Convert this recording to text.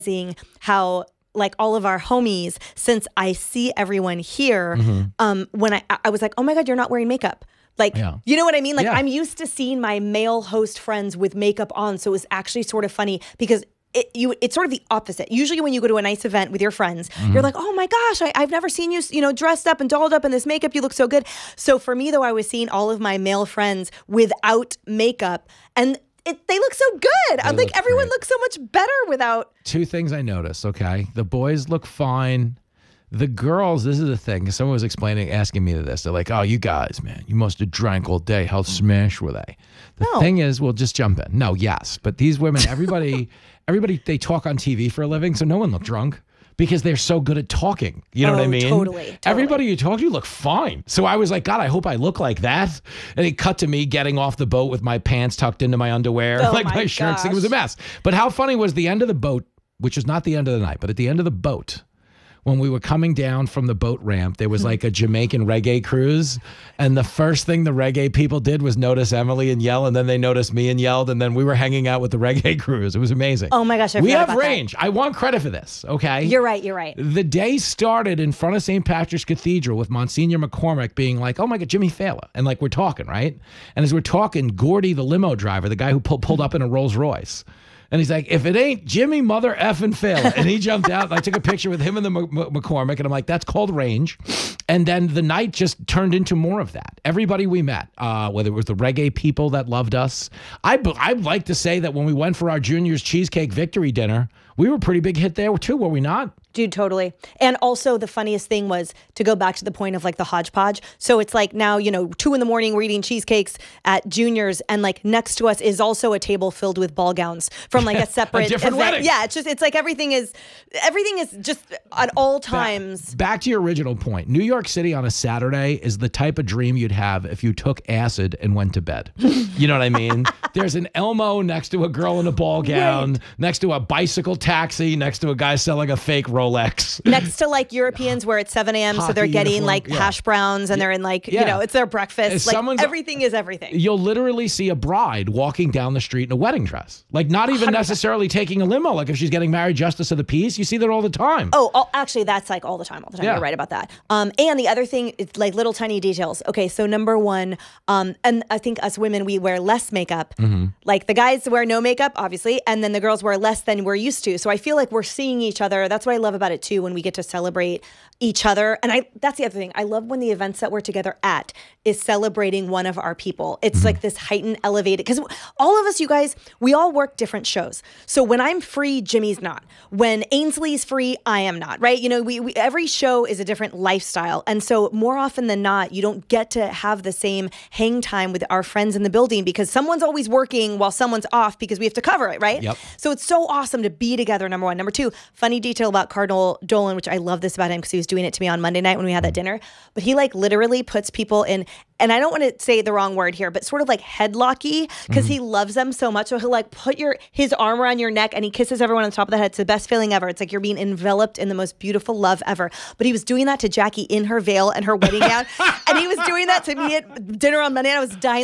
seeing how like all of our homies, since I see everyone here, when I was like, oh my God, you're not wearing makeup. Like, you know what I mean? Like I'm used to seeing my male host friends with makeup on. So it was actually sort of funny because it's sort of the opposite. Usually when you go to a nice event with your friends, you're like, oh my gosh, I've never seen you, dressed up and dolled up in this makeup. You look so good. So for me though, I was seeing all of my male friends without makeup and they look so good. I'm like, everyone looks so much better without. Two things I noticed, okay? The boys look fine. The girls, this is the thing. Someone was asking me this. They're like, oh, you guys, man, you must have drank all day. How smashed were they? The thing is, we'll just jump in. No, yes. But these women, everybody, they talk on TV for a living, so no one looked drunk. Because they're so good at talking. You know what I mean? Totally. Everybody you talk to look fine. So I was like, God, I hope I look like that. And it cut to me getting off the boat with my pants tucked into my underwear, like my shirts. It was a mess. But how funny was the end of the boat, which was not the end of the night, but at the end of the boat, when we were coming down from the boat ramp, there was like a Jamaican reggae cruise. And the first thing the reggae people did was notice Emily and yell. And then they noticed me and yelled. And then we were hanging out with the reggae cruise. It was amazing. Oh my gosh. We have range. I want credit for this. Okay. You're right. The day started in front of St. Patrick's Cathedral with Monsignor McCormick being like, oh my God, Jimmy Fallon. And like, we're talking, right? And as we're talking, Gordy, the limo driver, the guy who pulled up in a Rolls Royce. And he's like, if it ain't Jimmy Mother Effin' Fallon. And he jumped out and I took a picture with him and the McCormick. And I'm like, that's called range. And then the night just turned into more of that. Everybody we met, whether it was the reggae people that loved us. I'd like to say that when we went for our juniors cheesecake victory dinner, we were a pretty big hit there too, were we not? Dude, totally. And also the funniest thing was to go back to the point of like the hodgepodge. So it's like now, 2 a.m, we're eating cheesecakes at Junior's and like next to us is also a table filled with ball gowns from like a separate different event. wedding. Yeah, it's like everything is just at all times. Back to your original point. New York City on a Saturday is the type of dream you'd have if you took acid and went to bed. You know what I mean? There's an Elmo next to a girl in a ball gown, next to a bicycle taxi, next to a guy selling a fake Rolex. Next to like Europeans where it's 7 a.m. so they're getting uniform, like hash browns and they're in like, it's their breakfast. Like everything is everything. You'll literally see a bride walking down the street in a wedding dress. Like not even 100%. Necessarily taking a limo. Like if she's getting married justice of the peace, you see that all the time. Oh, actually that's like all the time. Yeah. You're right about that. And the other thing is like little tiny details. Okay, so number one, and I think us women, we wear less makeup. Like the guys wear no makeup, obviously, and then the girls wear less than we're used to. So I feel like we're seeing each other. That's what I love about it too, when we get to celebrate each other. And that's the other thing. I love when the events that we're together at is celebrating one of our people. It's like this heightened, elevated, because all of us, you guys, we all work different shows. So when I'm free, Jimmy's not. When Ainsley's free, I am not, right? We every show is a different lifestyle. And so more often than not, you don't get to have the same hang time with our friends in the building because someone's always working while someone's off because we have to cover it, right? Yep. So it's so awesome to be together, number one. Number two, funny detail about Cardinal Dolan, which I love this about him because he was doing it to me on Monday night when we had that dinner. But he like literally puts people in, and I don't want to say the wrong word here, but sort of like headlocky because he loves them so much. So he'll like put his arm around your neck and he kisses everyone on top of the head. It's the best feeling ever. It's like you're being enveloped in the most beautiful love ever. But he was doing that to Jackie in her veil and her wedding gown. And he was doing that to me at dinner on Monday. And I was dying.